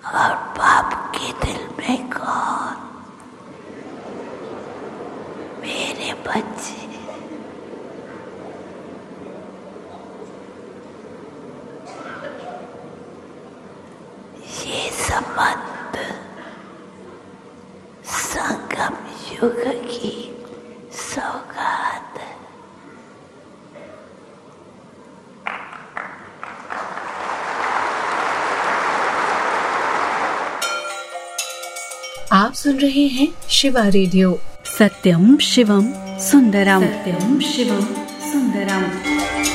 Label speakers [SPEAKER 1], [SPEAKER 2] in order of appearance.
[SPEAKER 1] और बाप के दिल में कौन? मेरे बच्चे। ये संबंध संगम युग की सौगात है।
[SPEAKER 2] आप सुन रहे हैं शिवा रेडियो।
[SPEAKER 3] सत्यम शिवम सुंदरम।
[SPEAKER 2] सत्यम शिवम सुंदरम।